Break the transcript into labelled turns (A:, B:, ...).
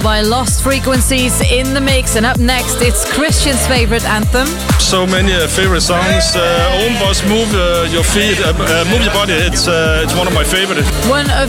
A: By Lost Frequencies in the mix. And up next, it's Christian's favorite anthem.
B: So many favorite songs. Own Boss, Move Your Feet, Move Your Body. It's one of my favorites.
A: One of